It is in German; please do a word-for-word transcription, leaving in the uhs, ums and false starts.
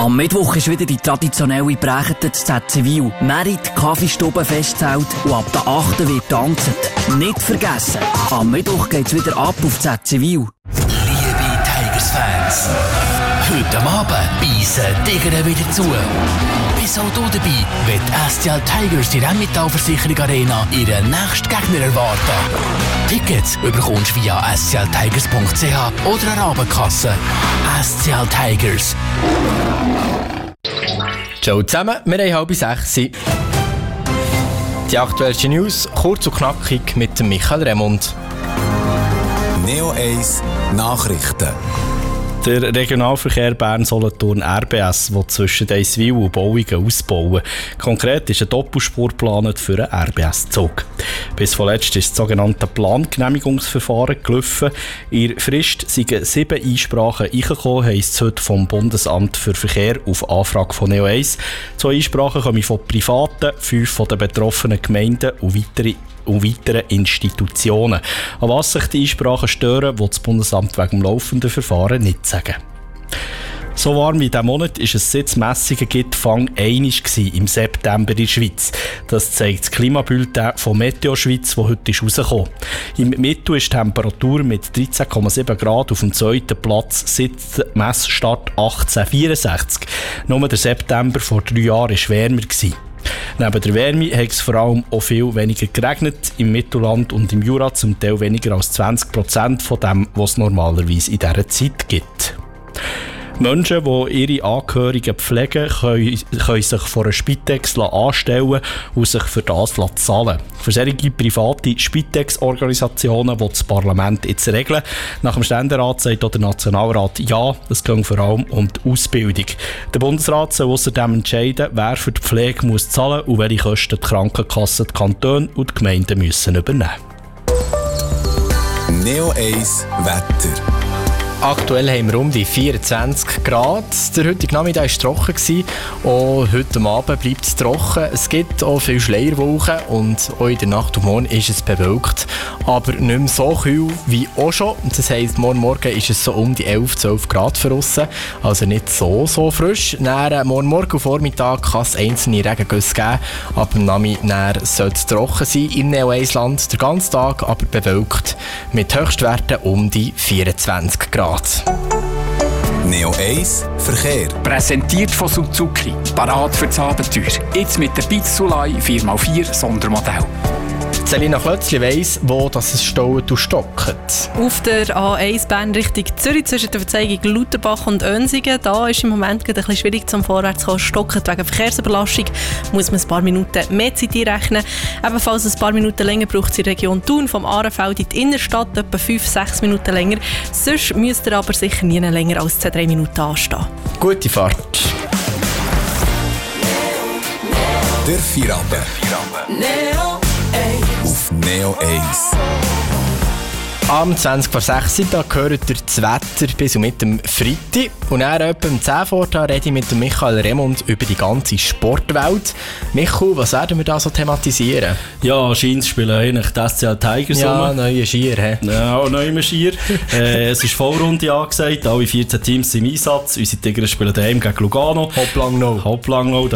Am Mittwoch ist wieder die traditionelle Brächete zu Z Zivil. Merit, Kaffeestube, Festzelt und ab der achten wird tanzt. Nicht vergessen, am Mittwoch geht's wieder ab auf Z Zivil. Liebe Tigers-Fans, heute Abend beißen Tigers wieder zu. Bist auch du dabei, wenn die S C L Tigers die Rheinmetallversicherung Arena ihren nächsten Gegner erwarten. Tickets bekommst du via s c l tigers punkt c h oder an Abendkasse. S C L Tigers. Ciao zusammen, wir haben halb sechs. Die aktuellsten News, kurz und knackig mit dem Michael Remund. Neo eins Nachrichten. Der Regionalverkehr Bern-Solothurn R B S will zwischen Deiswil und Bauingen ausbauen. Konkret ist eine Doppelspur geplant für einen R B S-Zug. Bis zuletzt ist das sogenannte Plangenehmigungsverfahren gelaufen. In der Frist sind sieben Einsprachen eingekommen, heisst es heute vom Bundesamt für Verkehr auf Anfrage von Neo eins. Zwei Einsprachen kommen von Privaten, fünf von den betroffenen Gemeinden und weitere und weiteren Institutionen. An was sich die Einsprachen stören, will das Bundesamt wegen dem laufenden Verfahren nicht sagen. So warm wie in diesem Monat ist es seit es Messungen gibt, Fang einisch im September in der Schweiz. Das zeigt das Klimabulletin von Meteo Schweiz, das heute rausgekommen ist. Im Mittel ist die Temperatur mit dreizehn Komma sieben Grad auf dem zweiten Platz seit Messstart achtzehnhundertvierundsechzig. Nur der September vor drei Jahren war wärmer. Neben der Wärme hat es vor allem auch viel weniger geregnet. Im Mittelland und im Jura zum Teil weniger als zwanzig Prozent von dem, was es normalerweise in dieser Zeit gibt. Menschen, die ihre Angehörigen pflegen, können, können sich von einer Spitex anstellen und sich für das zahlen. Für solche private Spitex-Organisationen will das Parlament jetzt regeln. Nach dem Ständerat sagt auch der Nationalrat ja, es geht vor allem um die Ausbildung. Der Bundesrat soll außerdem entscheiden, wer für die Pflege muss zahlen und welche Kosten die Krankenkassen, die Kantone und die Gemeinden müssen übernehmen. Neo eins Wetter. Aktuell haben wir um die vierundzwanzig Grad. Der heutige Nachmittag war trocken. Auch heute Abend bleibt es trocken. Es gibt auch viele Schleierwolken und auch in der Nacht und morgen ist es bewölkt. Aber nicht mehr so kühl wie auch schon. Das heisst, morgen Morgen ist es so um die elf, zwölf Grad draussen. Also nicht so, so frisch. Dann, morgen Morgen und Vormittag kann es einzelne Regengüsse geben. Ab dem Nachmittag sollte es trocken sein im Neo eins Land. Der ganze Tag aber bewölkt mit Höchstwerten um die vierundzwanzig Grad. Neo eins Verkehr. Präsentiert von Suzuki. Parat für das Abenteuer. Jetzt mit der Pizzulei vier mal vier Sondermodell. Selina Klötzli weiss, wo das es staut und stockt. Auf der A eins Bern Richtung Zürich zwischen der Verzeigung Lauterbach und Önsingen. Da ist im Moment ein bisschen schwierig zum Vorwärtskommen. Stockend wegen Verkehrsüberlastung muss man ein paar Minuten mehr Zeit einrechnen. Ebenfalls ein paar Minuten länger braucht es in der Region Thun vom Ahrenfeld in die Innenstadt, etwa fünf bis sechs Minuten länger. Sonst müsst ihr aber sicher nie länger als zwei bis drei Minuten anstehen. Gute Fahrt. Der Feierabend. Auf Neo eins. Am zwanzig vor sechs da gehört ihr das Wetter bis und mit dem Freitag. Und dann etwa um zehn vor da rede ich mit dem Michael Remund über die ganze Sportwelt. Michael, was werden wir da so thematisieren? Ja, Scheins spielen eigentlich die S C L Tigers. Ja, neue Skier. He? Ja, neue Skier. äh, es ist Vollrunde angesagt, alle vierzehn Teams sind im Einsatz. Unsere Tigers spielen daheim gegen Lugano. Hopp Langnau. Hopp Langnau.